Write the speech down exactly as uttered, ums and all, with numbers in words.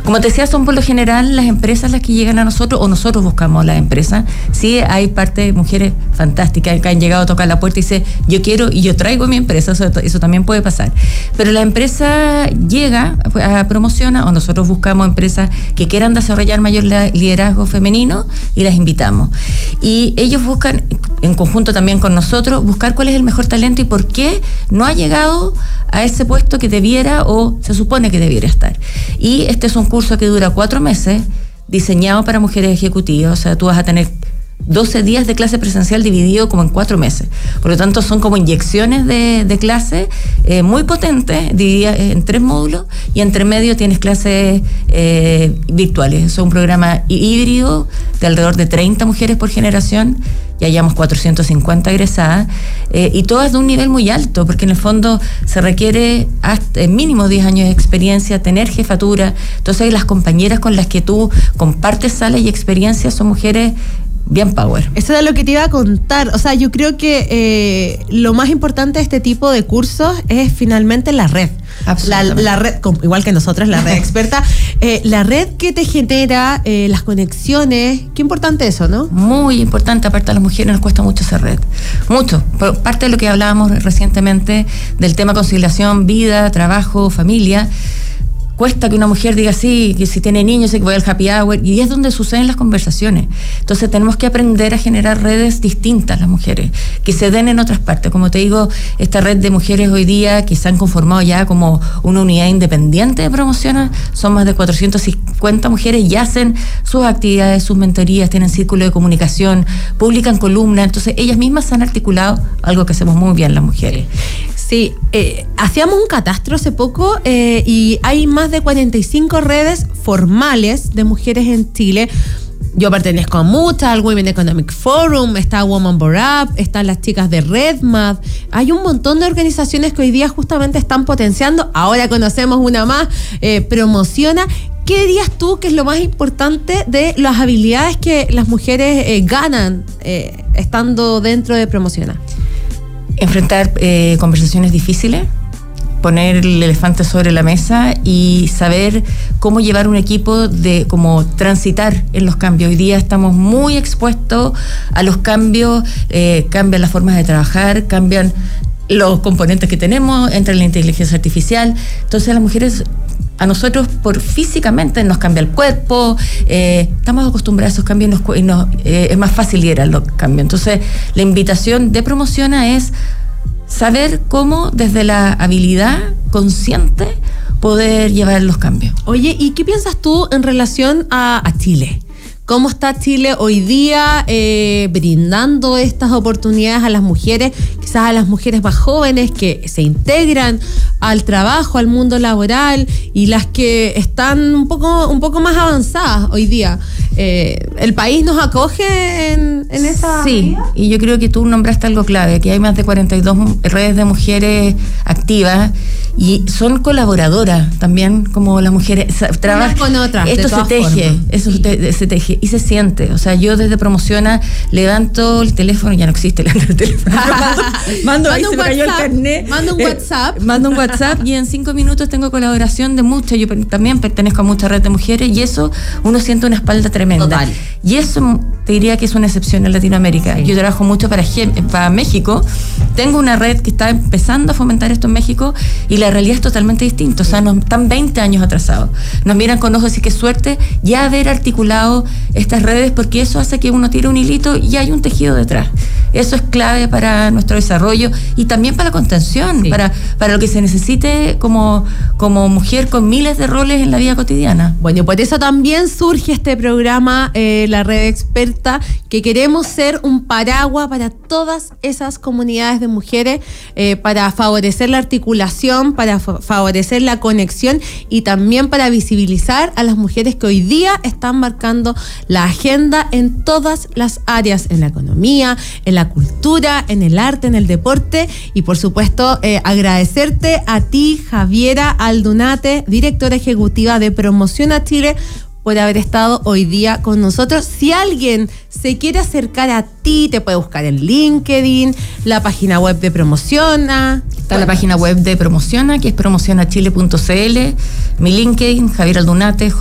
Como te decía, son por lo general las empresas las que llegan a nosotros o nosotros buscamos a las empresas. Sí, hay parte de mujeres fantásticas que han llegado a tocar la puerta y dicen, yo quiero y yo traigo mi empresa, eso, eso también puede pasar. Pero la empresa llega, a, promociona, o nosotros buscamos empresas que quieran desarrollar mayor liderazgo femenino y las invitamos. Y ellos buscan, en conjunto también con nosotros, buscar cuál es el mejor talento y por qué no ha llegado a ese puesto que debiera o se supone que debiera estar. Y este es un curso que dura cuatro meses, diseñado para mujeres ejecutivas, o sea, tú vas a tener doce días de clase presencial dividido como en cuatro meses. Por lo tanto, son como inyecciones de, de clase eh, muy potentes, divididas en tres módulos, y entre medio tienes clases eh, virtuales. Es un programa híbrido de alrededor de treinta mujeres por generación. Ya llevamos cuatrocientas cincuenta egresadas, eh, y todas de un nivel muy alto, porque en el fondo se requiere hasta mínimo diez años de experiencia, tener jefatura. Entonces las compañeras con las que tú compartes sala y experiencia son mujeres bien power. Eso era lo que te iba a contar. O sea, yo creo que eh, lo más importante de este tipo de cursos es finalmente la red. La, la red, igual que nosotros, la red experta, eh, la red que te genera, eh, las conexiones, qué importante eso, ¿no? Muy importante, aparte a las mujeres nos cuesta mucho esa red, mucho. Por parte de lo que hablábamos recientemente del tema conciliación, vida, trabajo, familia, cuesta que una mujer diga sí, que si tiene niños, que voy al happy hour, y es donde suceden las conversaciones. Entonces tenemos que aprender a generar redes distintas las mujeres, que se den en otras partes. Como te digo, esta red de mujeres hoy día que se han conformado ya como una unidad independiente de promoción, son más de cuatrocientas cincuenta mujeres y hacen sus actividades, sus mentorías, tienen círculo de comunicación, publican columnas, entonces ellas mismas se han articulado, algo que hacemos muy bien las mujeres. Sí, eh, hacíamos un catastro hace poco eh, y hay más de cuarenta y cinco redes formales de mujeres en Chile. Yo pertenezco a muchas, al Women Economic Forum, está Woman Board Up, están las chicas de RedMath. Hay un montón de organizaciones que hoy día justamente están potenciando. Ahora conocemos una más, eh, Promociona. ¿Qué dirías tú que es lo más importante de las habilidades que las mujeres eh, ganan eh, estando dentro de Promociona? Enfrentar eh, conversaciones difíciles, poner el elefante sobre la mesa y saber cómo llevar un equipo, de cómo transitar en los cambios. Hoy día estamos muy expuestos a los cambios, eh, cambian las formas de trabajar, cambian los componentes que tenemos, entra la inteligencia artificial. Entonces las mujeres, a nosotros por físicamente nos cambia el cuerpo, eh, estamos acostumbrados a esos cambios y, nos, y nos, eh, es más fácil liderar los cambios. Entonces la invitación de Promociona es saber cómo desde la habilidad consciente poder llevar los cambios. Oye, ¿y qué piensas tú en relación a, a Chile? ¿Cómo está Chile hoy día eh, brindando estas oportunidades a las mujeres, quizás a las mujeres más jóvenes que se integran al trabajo, al mundo laboral, y las que están un poco, un poco más avanzadas hoy día? Eh, ¿El país nos acoge en, en esa Sí, medida? Y yo creo que tú nombraste algo clave, que hay más de cuarenta y dos redes de mujeres activas y son colaboradoras también, como las mujeres trabajan con otras. Esto se teje, formas. eso sí. se, se teje y se siente. O sea, yo desde Promociona levanto el teléfono, ya no existe el teléfono. mando, mando ahí, se me cayó el carnet. Mando un eh, WhatsApp. Mando un WhatsApp y en cinco minutos tengo colaboración de muchas. Yo también pertenezco a mucha red de mujeres y eso uno siente una espalda tremenda. Total. Y eso te diría que es una excepción en Latinoamérica. Sí. Yo trabajo mucho para, para México. Tengo una red que está empezando a fomentar esto en México y la realidad es totalmente distinta. O sea, nos están veinte años atrasados. Nos miran con ojos y qué suerte ya haber articulado estas redes, porque eso hace que uno tire un hilito y hay un tejido detrás. Eso es clave para nuestro desarrollo y también para la contención, sí. para, para lo que se necesite como, como mujer con miles de roles en la vida cotidiana. Bueno, por eso también surge este programa, eh, La Red Experta, que queremos ser un paraguas para todas esas comunidades de mujeres, eh, para favorecer la articulación, para fa- favorecer la conexión y también para visibilizar a las mujeres que hoy día están marcando la agenda en todas las áreas, en la economía, en la cultura, en el arte, en el deporte, y por supuesto eh, agradecerte a ti, Javiera Aldunate, directora ejecutiva de Promociona Chile, por haber estado hoy día con nosotros. Si alguien se quiere acercar a ti, te puede buscar en LinkedIn, la página web de Promociona. Está bueno, la página web de Promociona, que es promocionachile punto c l, mi LinkedIn, Javiera Aldunate,